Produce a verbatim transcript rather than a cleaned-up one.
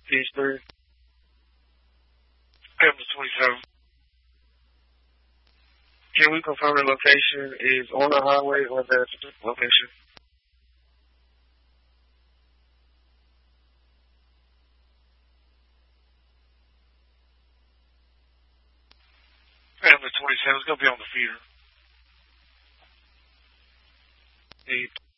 Pittsburgh. Ambulance twenty-seven. Can we confirm the location is on the highway or the location? Ambulance twenty-seven is going to be on the feeder. Eight.